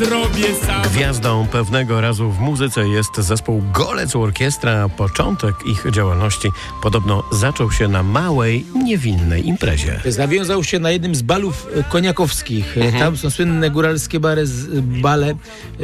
zrobię sam. Gwiazdą pewnego razu w muzyce jest zespół Golec Orkiestra. Początek ich działalności podobno zaczął się na małej, niewinnej imprezie. Zawiązał się na jednym z balów koniakowskich. Tam są słynne góralskie bale,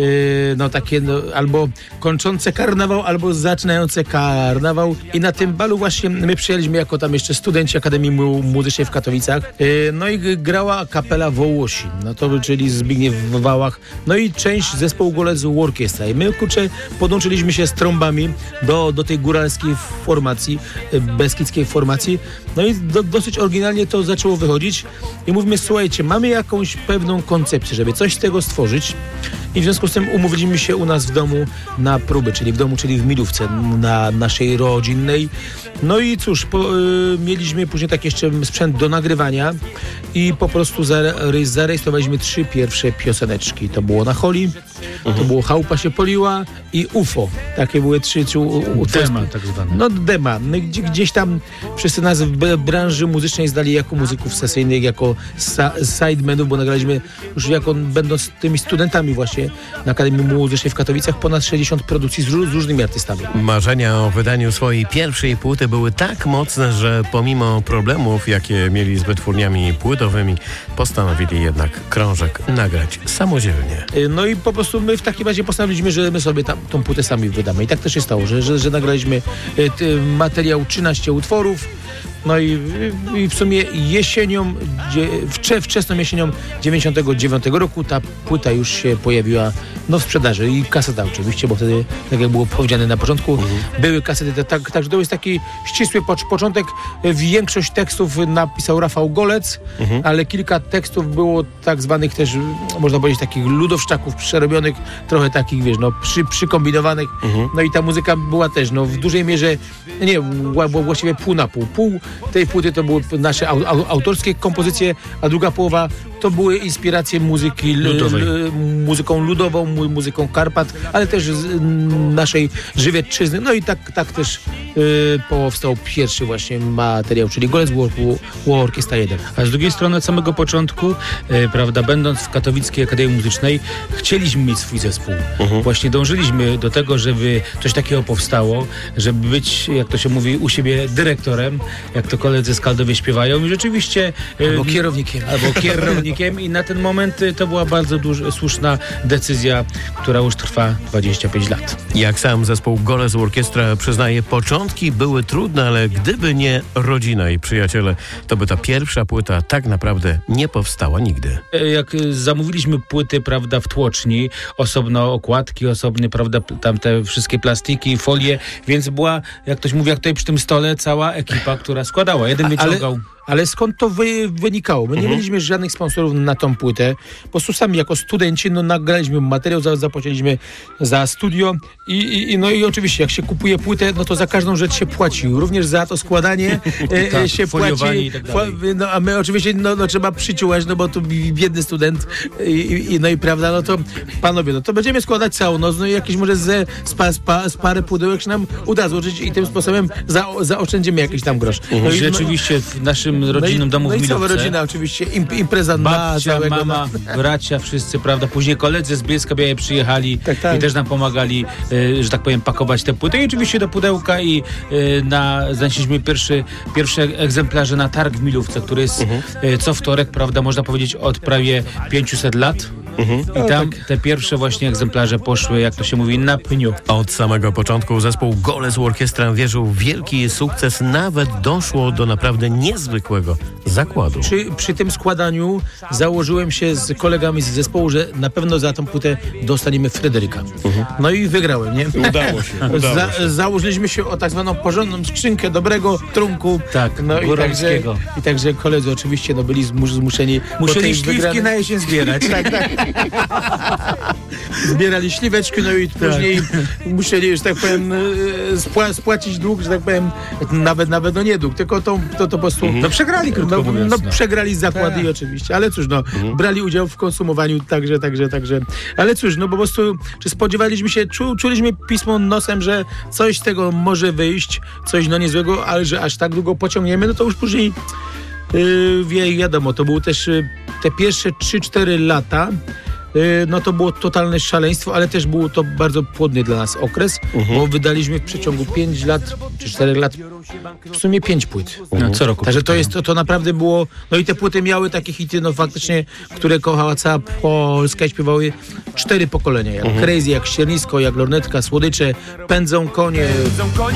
takie albo kończące karnawał, albo zaczynające karnawał. I na tym balu właśnie my przyjęliśmy jako tam jeszcze studenci Akademii Muzycznej w Katowicach. No i grała kapela Wołosi, czyli Zbigniew Wałach. No i część zespołu Golec Orkiestra. I my, podłączyliśmy się z trąbami do tej góralskiej formacji, beskidzkiej formacji. No i dosyć oryginalnie to zaczęło wychodzić. I mówimy, słuchajcie, mamy jakąś pewną koncepcję, żeby coś z tego stworzyć. I w związku z tym umówiliśmy się u nas w domu na próby, czyli w Milówce, na naszej rodzinnej. No i cóż, mieliśmy później taki jeszcze sprzęt do nagrywania i po prostu zarejestrowaliśmy 3 pierwsze pioseneczki. To było Na Holi, to było Chałupa się poliła i UFO. Takie były 3 dema tak zwane. No dema. My gdzieś tam wszyscy nas w branży muzycznej zdali jako muzyków sesyjnych, jako sidemenów, bo nagraliśmy już będąc tymi studentami właśnie na Akademii Muzycznej w Katowicach ponad 60 produkcji z różnymi artystami. Marzenia o wydaniu swojej pierwszej płyty były tak mocne, że pomimo problemów, jakie mieli z wytwórniami płytowymi, postanowili jednak krążek nagrać samodzielnie. No i po prostu my w takim razie postanowiliśmy, że my sobie tą płytę sami wydamy. I tak też się stało, że nagraliśmy materiał 13 utworów. No i w sumie jesienią, wczesną jesienią 99 roku ta płyta już się pojawiła w sprzedaży i kaseta oczywiście, bo wtedy, tak jak było powiedziane na początku, były kasety, także to jest taki ścisły początek. Większość tekstów napisał Rafał Golec, ale kilka tekstów było tak zwanych też, można powiedzieć, takich ludowszczaków przerobionych, trochę takich, przykombinowanych. No i ta muzyka była też, w dużej mierze, właściwie pół na pół. Pół tej płyty to były nasze autorskie kompozycje, a druga połowa to były inspiracje muzyki muzyką ludową, muzyką Karpat, ale też z naszej Żywiecczyzny. No i tak też powstał pierwszy właśnie materiał, czyli Golec Orkiestra 1. A z drugiej strony od samego początku, będąc w Katowickiej Akademii Muzycznej, chcieliśmy mieć swój zespół. Właśnie dążyliśmy do tego, żeby coś takiego powstało, żeby być, jak to się mówi, u siebie dyrektorem, jak to koledzy z Kaldowie śpiewają i rzeczywiście... Albo kierownikiem. I na ten moment to była bardzo słuszna decyzja, która już trwa 25 lat. Jak sam zespół Golec Orkiestra przyznaje, początki były trudne, ale gdyby nie rodzina i przyjaciele, to by ta pierwsza płyta tak naprawdę nie powstała nigdy. Jak zamówiliśmy płyty, w tłoczni, osobno okładki, osobnie, tam te wszystkie plastiki, folie, więc była, jak ktoś mówi, jak tutaj przy tym stole, cała ekipa, która składała. Jeden wyciągał... Ale skąd to wynikało? My nie mieliśmy żadnych sponsorów na tą płytę. Po prostu sami jako studenci nagraliśmy materiał, zapłaciliśmy za studio i oczywiście jak się kupuje płytę, to za każdą rzecz się płaci. Również za to składanie się płaci. I tak dalej. A my oczywiście trzeba przyciułać, bo tu biedny student i prawda, to panowie, to będziemy składać całą noc, i jakieś może z parę pudełek się nam uda złożyć i tym sposobem zaoszczędzimy jakiś tam grosz. Rzeczywiście w naszym rodzinnym domu w Milówce. No i cała rodzina oczywiście, impreza babcia, mama, bracia, wszyscy, pierwsze koledzy z Bielska Białej przyjechali i też nam pomagali, że tak powiem, pakować te płyty. I oczywiście do pudełka i znaleźliśmy pierwsze egzemplarze na targ w Milówce, który jest co wtorek, można powiedzieć, od prawie 500 lat. I tam te pierwsze właśnie egzemplarze poszły, jak to się mówi, na pniu. Od samego początku zespół Golec Orkiestra wierzył w wielki sukces, nawet doszło do naprawdę niezwykłego zakładu. Przy tym składaniu założyłem się z kolegami z zespołu, że na pewno za tą płytę dostaniemy Fryderyka. No i wygrałem, nie? Udało się. Założyliśmy się o tak zwaną porządną skrzynkę dobrego trunku. Tak, góralskiego. I także koledzy oczywiście byli zmuszeni. Musieli śliwki na jesień zbierać. Tak. Zbierali śliweczki, i później musieli, że tak powiem, spłacić dług, że tak powiem, nawet nie dług, tylko to po prostu... przegrali, krótko mówiąc. Przegrali zakłady oczywiście, ale cóż, brali udział w konsumowaniu, także. Ale cóż, po prostu, czy spodziewaliśmy się, czuliśmy pismo nosem, że coś z tego może wyjść, coś niezłego, ale że aż tak długo pociągniemy, to już później wiadomo, to były też te pierwsze 3-4 lata no to było totalne szaleństwo, ale też był to bardzo płodny dla nas okres, bo wydaliśmy w przeciągu 5 lat czy 4 lat w sumie 5 płyt. Co roku. Także to naprawdę było, no i te płyty miały takie hity, no faktycznie, które kochała cała Polska i śpiewały 4 pokolenia, jak Crazy, jak Ściernisko, jak Lornetka, Słodycze, Pędzą konie.